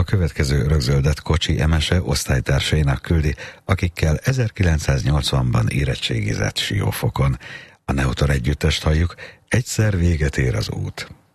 következő rögzöldett kocsi emese osztálytársainak küldi, akikkel 1980-ban érettségizett Siófokon. A Neutor együttest halljuk, Egyszer véget ér az út.